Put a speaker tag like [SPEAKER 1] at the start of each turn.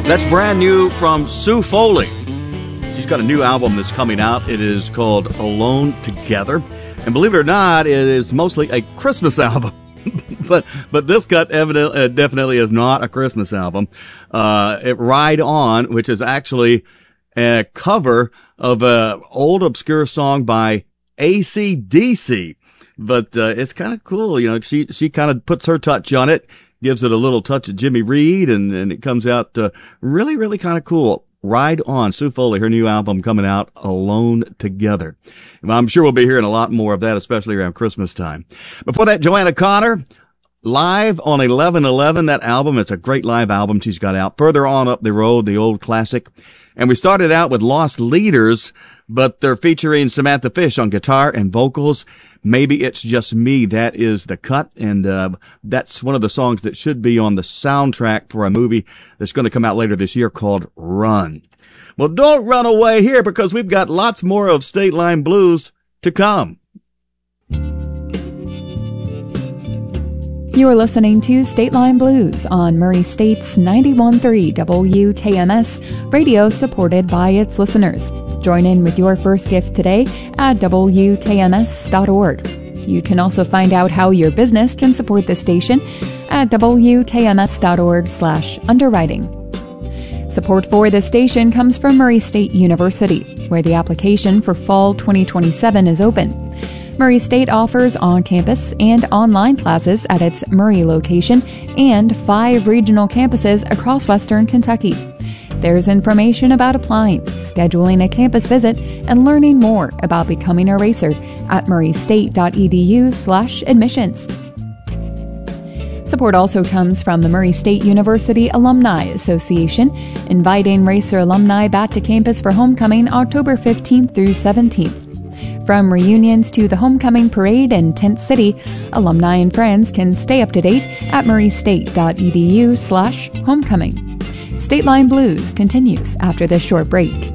[SPEAKER 1] That's brand new from Sue Foley. She's got a new album that's coming out. It is called Alone Together. And believe it or not, it is mostly a Christmas album. but this cut definitely is not a Christmas album. Ride On, which is actually a cover of an old obscure song by AC/DC. But it's kind of cool. You know, she kind of puts her touch on it, gives it a little touch of Jimmy Reed, and it comes out really, really kind of cool. Ride On, Sue Foley, her new album coming out, Alone Together. I'm sure we'll be hearing a lot more of that, especially around Christmas time. Before that, Joanna Connor, live on 11/11. That album, it's a great live album she's got out. Further on up the road, the old classic. And we started out with Lost Leaders, but they're featuring Samantha Fish on guitar and vocals. Maybe It's Just Me. That is the cut, and that's one of the songs that should be on the soundtrack for a movie that's going to come out later this year called Run. Well, don't run away here, because we've got lots more of State Line Blues to come.
[SPEAKER 2] You are listening to State Line Blues on Murray State's 91.3 WKMS, radio supported by its listeners. Join in with your first gift today at WKMS.org. You can also find out how your business can support the station at WKMS.org/underwriting. Support for the station comes from Murray State University, where the application for fall 2027 is open. Murray State offers on-campus and online classes at its Murray location and 5 regional campuses across Western Kentucky. There's information about applying, scheduling a campus visit, and learning more about becoming a racer at murraystate.edu/admissions. Support also comes from the Murray State University Alumni Association, inviting racer alumni back to campus for homecoming October 15th through 17th. From reunions to the homecoming parade in Tent City, alumni and friends can stay up to date at murraystate.edu/homecoming. State Line Blues continues after this short break.